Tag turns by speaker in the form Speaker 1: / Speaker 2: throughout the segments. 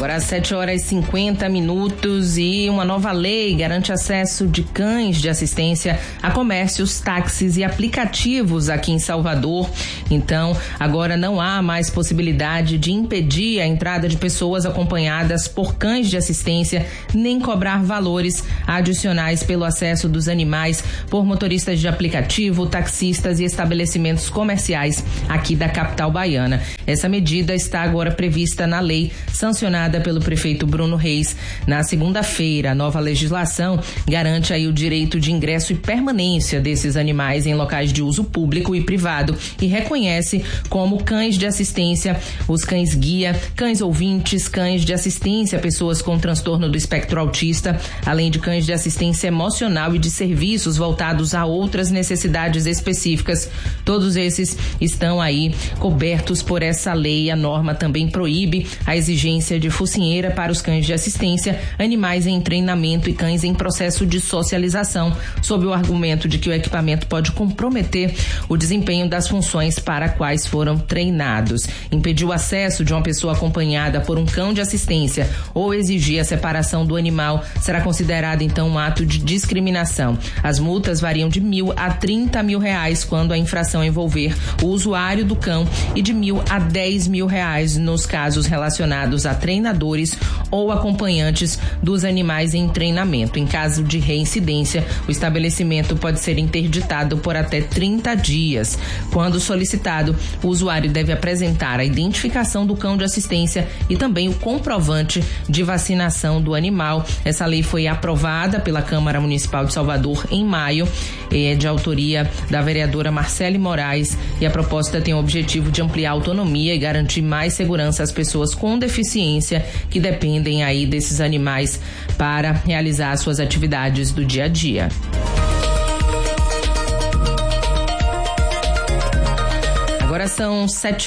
Speaker 1: Agora às 7h50 e uma nova lei garante acesso de cães de assistência a comércios, táxis e aplicativos aqui em Salvador. Então, agora não há mais possibilidade de impedir a entrada de pessoas acompanhadas por cães de assistência, nem cobrar valores adicionais pelo acesso dos animais por motoristas de aplicativo, taxistas e estabelecimentos comerciais aqui da capital baiana. Essa medida está agora prevista na lei sancionada pelo prefeito Bruno Reis na segunda-feira. A nova legislação garante aí o direito de ingresso e permanência desses animais em locais de uso público e privado e reconhece como cães de assistência os cães guia, cães ouvintes, cães de assistência a pessoas com transtorno do espectro autista, além de cães de assistência emocional e de serviços voltados a outras necessidades específicas. Todos esses estão aí cobertos por essa lei. A norma também proíbe a exigência de focinheira para os cães de assistência, animais em treinamento e cães em processo de socialização, sob o argumento de que o equipamento pode comprometer o desempenho das funções para quais foram treinados. Impedir o acesso de uma pessoa acompanhada por um cão de assistência ou exigir a separação do animal será considerado então um ato de discriminação. As multas variam de R$1.000 a R$30.000 quando a infração envolver o usuário do cão e de R$1.000 a R$10.000 nos casos relacionados a treinadores ou acompanhantes dos animais em treinamento. Em caso de reincidência, o estabelecimento pode ser interditado por até 30 dias. Quando solicitado, o usuário deve apresentar a identificação do cão de assistência e também o comprovante de vacinação do animal. Essa lei foi aprovada pela Câmara Municipal de Salvador em maio, de autoria da vereadora Marcele Moraes, e a proposta tem o objetivo de ampliar a autonomia e garantir mais segurança às pessoas com deficiência que dependem aí desses animais para realizar suas atividades do dia a dia. Agora são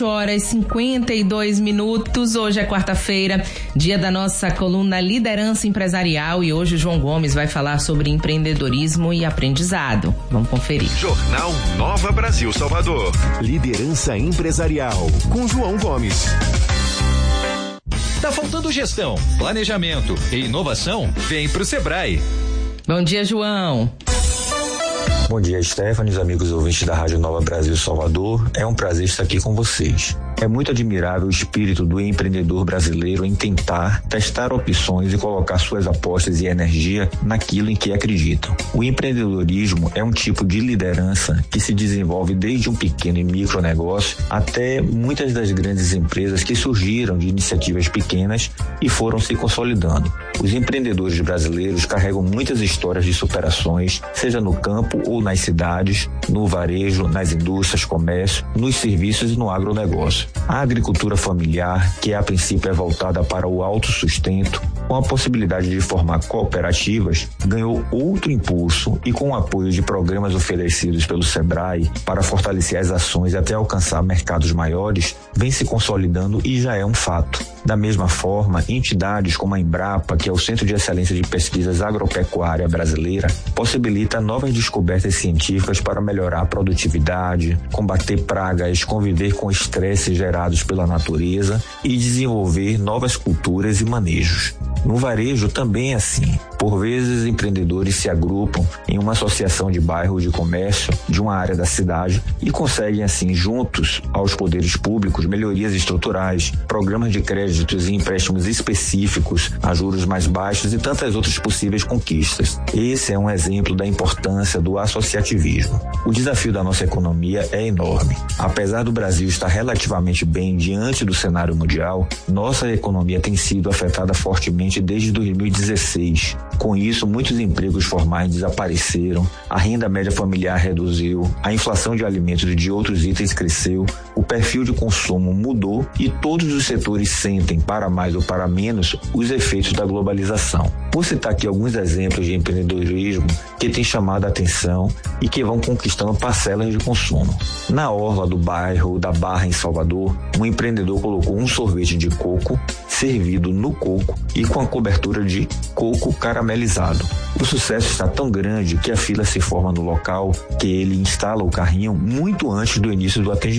Speaker 1: 7h52. Hoje é quarta-feira, dia da nossa coluna Liderança Empresarial, e hoje o João Gomes vai falar sobre empreendedorismo e aprendizado. Vamos conferir.
Speaker 2: Jornal Nova Brasil Salvador. Liderança Empresarial, com João Gomes. Tá faltando gestão, planejamento e inovação? Vem pro Sebrae.
Speaker 1: Bom dia, João.
Speaker 3: Bom dia, Stephanie, os amigos ouvintes da Rádio Nova Brasil Salvador. É um prazer estar aqui com vocês. É muito admirável o espírito do empreendedor brasileiro em tentar, testar opções e colocar suas apostas e energia naquilo em que acreditam. O empreendedorismo é um tipo de liderança que se desenvolve desde um pequeno e micro negócio até muitas das grandes empresas que surgiram de iniciativas pequenas e foram se consolidando. Os empreendedores brasileiros carregam muitas histórias de superações, seja no campo ou nas cidades, no varejo, nas indústrias, comércio, nos serviços e no agronegócio. A agricultura familiar, que a princípio é voltada para o autossustento, com a possibilidade de formar cooperativas, ganhou outro impulso e, com o apoio de programas oferecidos pelo Sebrae para fortalecer as ações até alcançar mercados maiores, vem se consolidando e já é um fato. Da mesma forma, entidades como a Embrapa, que é o Centro de Excelência de Pesquisas Agropecuária Brasileira, possibilita novas descobertas científicas para melhorar a produtividade, combater pragas, conviver com estresse gerados pela natureza e desenvolver novas culturas e manejos. No varejo também é assim. Por vezes, empreendedores se agrupam em uma associação de bairro de comércio de uma área da cidade e conseguem, assim, juntos aos poderes públicos, melhorias estruturais, programas de créditos e empréstimos específicos a juros mais baixos e tantas outras possíveis conquistas. Esse é um exemplo da importância do associativismo. O desafio da nossa economia é enorme. Apesar do Brasil estar relativamente bem diante do cenário mundial, nossa economia tem sido afetada fortemente desde 2016. Com isso, muitos empregos formais desapareceram, a renda média familiar reduziu, a inflação de alimentos e de outros itens cresceu, o perfil de consumo mudou e todos os setores sentem, para mais ou para menos, os efeitos da globalização. Vou citar aqui alguns exemplos de empreendedorismo que têm chamado a atenção e que vão conquistando parcelas de consumo. Na orla do bairro da Barra, em Salvador, um empreendedor colocou um sorvete de coco servido no coco e com a cobertura de coco caramelizado. O sucesso está tão grande que a fila se forma no local, que ele instala o carrinho muito antes do início do atendimento.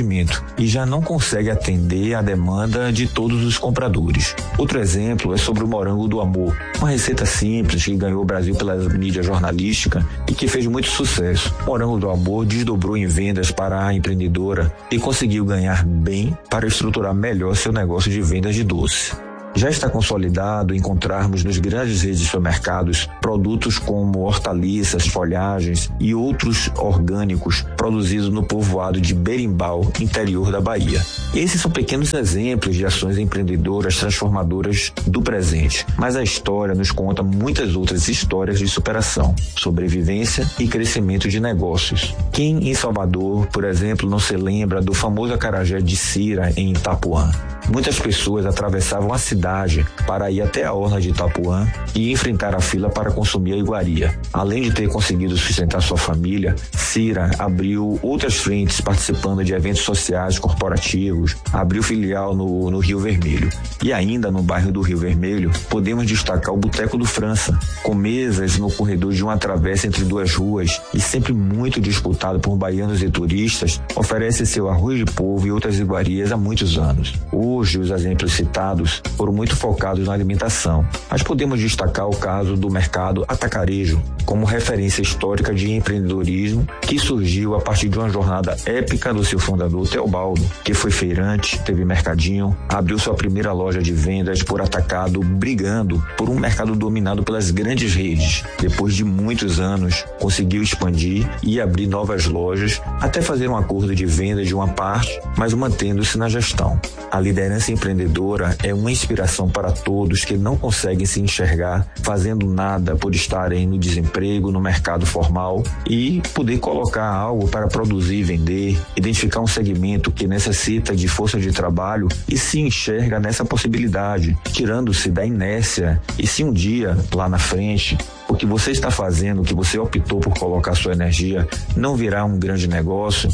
Speaker 3: e já não consegue atender à demanda de todos os compradores. Outro exemplo é sobre o morango do amor, uma receita simples que ganhou o Brasil pela mídia jornalística e que fez muito sucesso. O morango do amor desdobrou em vendas para a empreendedora e conseguiu ganhar bem para estruturar melhor seu negócio de vendas de doce. Já está consolidado encontrarmos nas grandes redes de supermercados produtos como hortaliças, folhagens e outros orgânicos produzidos no povoado de Berimbau, interior da Bahia. Esses são pequenos exemplos de ações empreendedoras transformadoras do presente, mas a história nos conta muitas outras histórias de superação, sobrevivência e crescimento de negócios. Quem em Salvador, por exemplo, não se lembra do famoso acarajé de Cira em Itapuã? Muitas pessoas atravessavam a cidade para ir até a orla de Itapuã e enfrentar a fila para consumir a iguaria. Além de ter conseguido sustentar sua família, Cira abriu outras frentes participando de eventos sociais corporativos, abriu filial no Rio Vermelho. E ainda no bairro do Rio Vermelho, podemos destacar o Boteco do França, com mesas no corredor de uma travessa entre duas ruas e sempre muito disputado por baianos e turistas, oferece seu arroz de polvo e outras iguarias há muitos anos. Hoje, os exemplos citados foram muito focados na alimentação, mas podemos destacar o caso do mercado atacarejo como referência histórica de empreendedorismo que surgiu a partir de uma jornada épica do seu fundador, Teobaldo, que foi feirante, teve mercadinho, abriu sua primeira loja de vendas por atacado, brigando por um mercado dominado pelas grandes redes. Depois de muitos anos, conseguiu expandir e abrir novas lojas, até fazer um acordo de venda de uma parte, mas mantendo-se na gestão. A liderança empreendedora é uma inspiração para todos que não conseguem se enxergar fazendo nada por estarem no desemprego, no mercado formal e poder colocar algo para produzir e vender, identificar um segmento que necessita de força de trabalho e se enxerga nessa possibilidade, tirando-se da inércia. E se um dia, lá na frente, o que você está fazendo, o que você optou por colocar sua energia, não virá um grande negócio,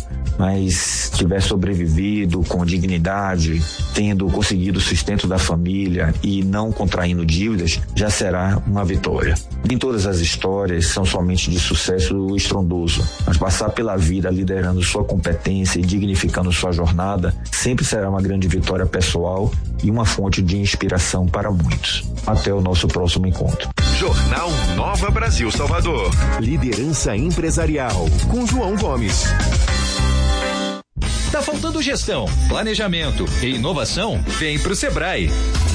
Speaker 3: mas tiver sobrevivido com dignidade, tendo conseguido o sustento da família e não contraindo dívidas, já será uma vitória. Nem todas as histórias são somente de sucesso estrondoso, mas passar pela vida liderando sua competência e dignificando sua jornada sempre será uma grande vitória pessoal e uma fonte de inspiração para muitos. Até o nosso próximo encontro.
Speaker 2: Jornal Nova Brasil Salvador. Liderança empresarial com João Gomes. Tá faltando gestão, planejamento e inovação? Vem pro Sebrae.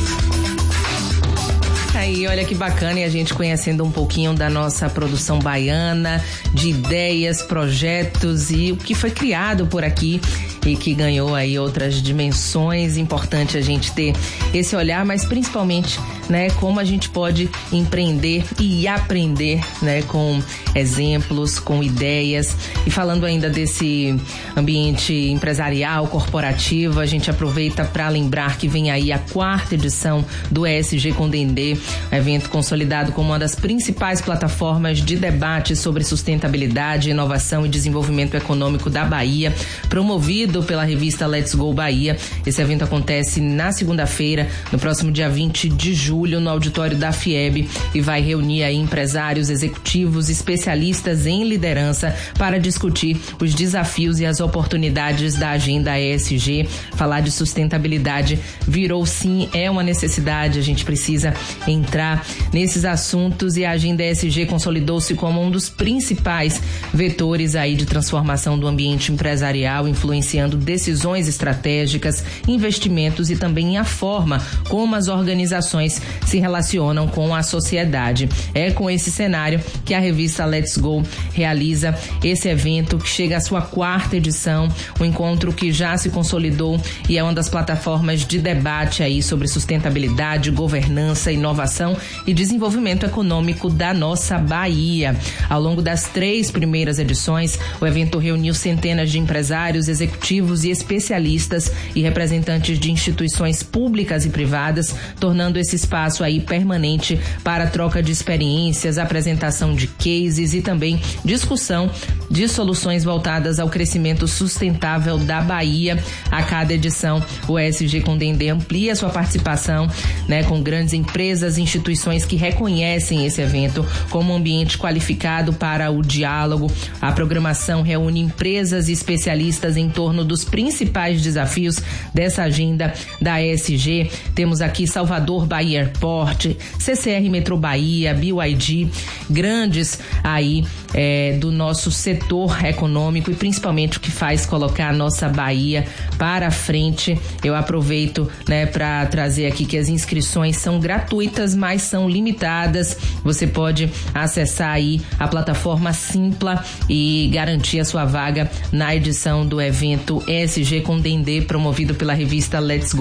Speaker 1: Aí, olha que bacana, e a gente conhecendo um pouquinho da nossa produção baiana, de ideias, projetos e o que foi criado por aqui e que ganhou aí outras dimensões. Importante a gente ter esse olhar, mas principalmente, né, como a gente pode empreender e aprender, né, com exemplos, com ideias. E falando ainda desse ambiente empresarial, corporativo, a gente aproveita para lembrar que vem aí a 4ª edição do ESG com Dendê, evento consolidado como uma das principais plataformas de debate sobre sustentabilidade, inovação e desenvolvimento econômico da Bahia, promovido pela revista Let's Go Bahia. Esse evento acontece na segunda-feira, no próximo dia 20 de julho, no auditório da FIEB, e vai reunir aí empresários, executivos, especialistas em liderança para discutir os desafios e as oportunidades da agenda ESG. Falar de sustentabilidade virou sim, é uma necessidade, a gente precisa entrar nesses assuntos, e a agenda ESG consolidou-se como um dos principais vetores aí de transformação do ambiente empresarial, influenciando decisões estratégicas, investimentos e também a forma como as organizações se relacionam com a sociedade. É com esse cenário que a revista Let's Go realiza esse evento, que chega à sua 4ª edição, um encontro que já se consolidou e é uma das plataformas de debate aí sobre sustentabilidade, governança, inovação e desenvolvimento econômico da nossa Bahia. Ao longo das 3 primeiras edições, o evento reuniu centenas de empresários, executivos e especialistas e representantes de instituições públicas e privadas, tornando esse espaço aí permanente para troca de experiências, apresentação de cases e também discussão de soluções voltadas ao crescimento sustentável da Bahia. A cada edição, o ESG com Dendê amplia sua participação, né, com grandes empresas e instituições que reconhecem esse evento como um ambiente qualificado para o diálogo. A programação reúne empresas e especialistas em torno dos principais desafios dessa agenda da ESG. Temos aqui Salvador Bahia Airport, CCR Metro Bahia, BYD, grandes aí do nosso setor econômico e principalmente o que faz colocar a nossa Bahia para frente. Eu aproveito, né, para trazer aqui que as inscrições são gratuitas, mas são limitadas. Você pode acessar aí a plataforma Simpla e garantir a sua vaga na edição do evento ESG com Dendê, promovido pela revista Let's Go.